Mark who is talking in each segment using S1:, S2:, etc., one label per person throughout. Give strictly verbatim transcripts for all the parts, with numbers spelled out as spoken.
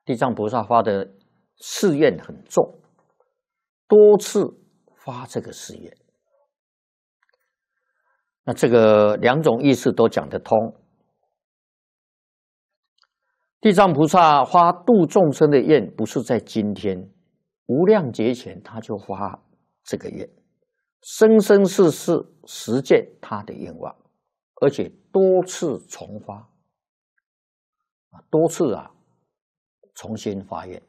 S1: 地藏菩萨发的誓愿很重，多次发这个誓愿。那这个两种意思都讲得通。地藏菩萨发度众生的愿，不是在今天，无量劫前他就发这个愿，生生世世实践他的愿望，而且多次重发，多次啊，重新发愿。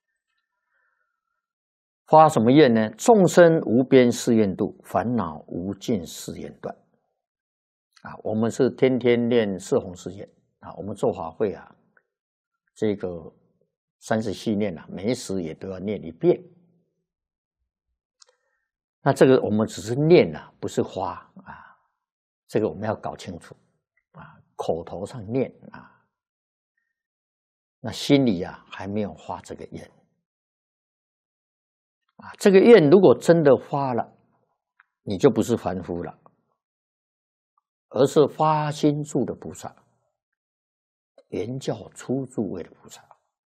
S1: 发什么愿呢？众生无边誓愿度，烦恼无尽誓愿断。啊，我们是天天念四弘誓愿啊，我们做法会啊，这个三十系念啊，每时也都要念一遍。那这个我们只是念啊，不是发啊，这个我们要搞清楚啊，口头上念啊，那心里啊还没有发这个愿啊，这个愿如果真的发了，你就不是凡夫了，而是发心住的菩萨，原教初住位的菩萨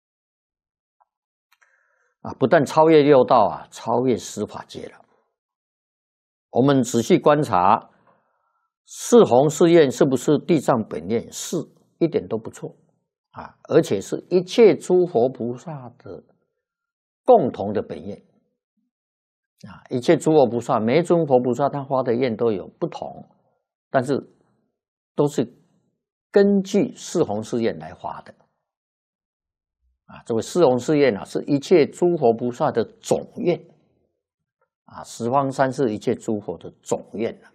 S1: 啊，不但超越六道啊，超越十法界了。我们仔细观察，四弘誓愿是不是地藏本愿？是，一点都不错啊，而且是一切诸佛菩萨的共同的本愿啊，一切诸佛菩萨，每一尊佛菩萨他发的愿都有不同，但是都是根据四弘誓愿来发的啊。这个四弘誓愿啊，是一切诸佛菩萨的总愿啊，十方三世一切诸佛的总愿啊。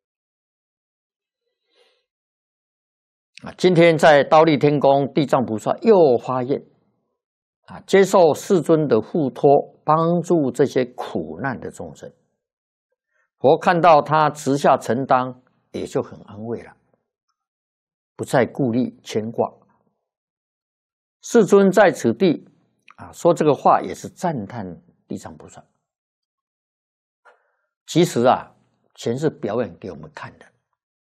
S1: 啊，今天在忉利天宫，地藏菩萨又发愿啊，接受世尊的护托，帮助这些苦难的众生。佛看到他直下承担，也就很安慰了，不再顾虑牵挂。世尊在此地啊说这个话，也是赞叹地藏菩萨。其实啊，全是表演给我们看的。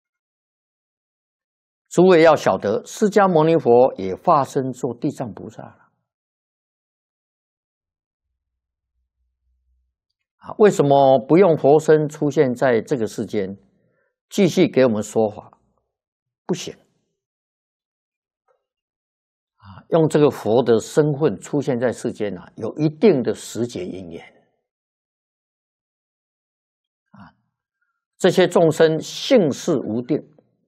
S1: 诸位要晓得，释迦牟尼佛也化身做地藏菩萨了啊！为什么不用佛身出现在这个世间，继续给我们说法？不行啊！用这个佛的身份出现在世间啊，有一定的时节因缘啊。这些众生性事无定。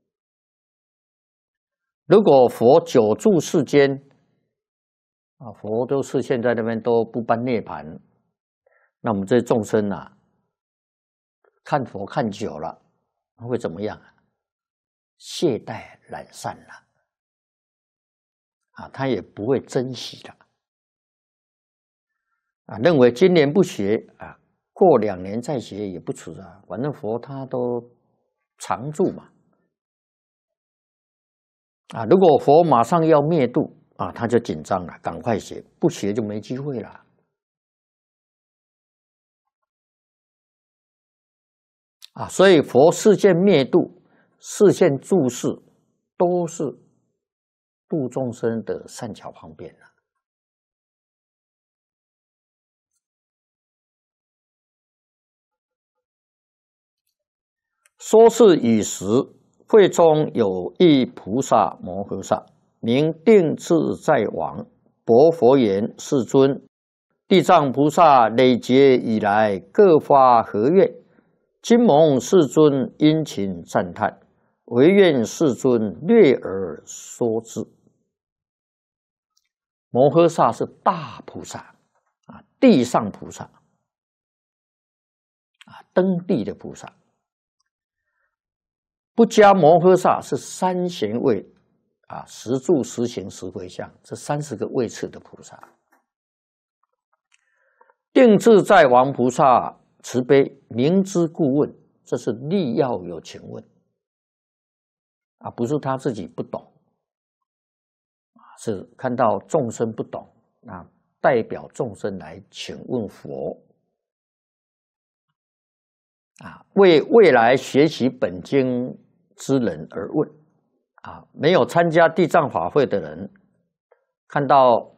S1: 如果佛久住世间，啊，佛都是现在那边都不办涅槃，那我们这些众生啊，看佛看久了，会怎么样啊？懈怠懒散了，啊，他也不会珍惜了，啊，认为今年不学啊，过两年再学也不迟啊，反正佛他都常住嘛。啊，如果佛马上要灭度啊，他就紧张了，赶快学，不学就没机会了。啊，所以佛示现灭度、示现住世，都是度众生的善巧方便了。说是以时。会中有一菩萨摩诃萨，名定自在王，薄佛言：世尊，地藏菩萨累劫以来各发何愿？今蒙世尊殷勤赞叹，唯愿世尊略而说之。摩诃萨是大菩萨啊，地上菩萨啊，登地的菩萨。不加摩诃萨是三贤位啊，十住十行十回向，这三十个位次的菩萨。定自在王菩萨慈悲，明知故问，这是力要有请问啊，不是他自己不懂啊，是看到众生不懂啊，代表众生来请问佛啊，为未来学习本经之人而问啊，没有参加地藏法会的人，看到